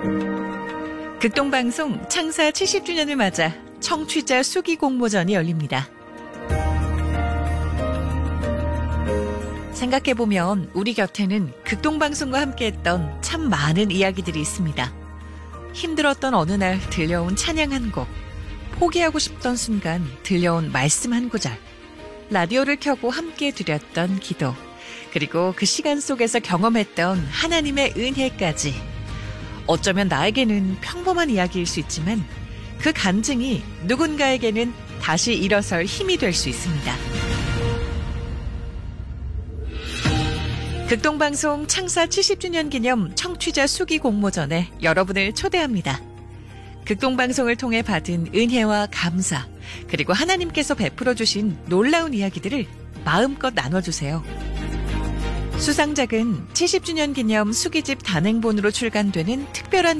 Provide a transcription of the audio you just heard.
극동방송 창사 70주년을 맞아 청취자 수기 공모전이 열립니다. 생각해보면 우리 곁에는 극동방송과 함께했던 참 많은 이야기들이 있습니다. 힘들었던 어느 날 들려온 찬양 한 곡, 포기하고 싶던 순간 들려온 말씀 한 구절, 라디오를 켜고 함께 드렸던 기도, 그리고 그 시간 속에서 경험했던 하나님의 은혜까지. 어쩌면 나에게는 평범한 이야기일 수 있지만 그 간증이 누군가에게는 다시 일어설 힘이 될 수 있습니다. 극동방송 창사 70주년 기념 청취자 수기 공모전에 여러분을 초대합니다. 극동방송을 통해 받은 은혜와 감사, 그리고 하나님께서 베풀어 주신 놀라운 이야기들을 마음껏 나눠주세요. 수상작은 70주년 기념 수기집 단행본으로 출간되는 특별한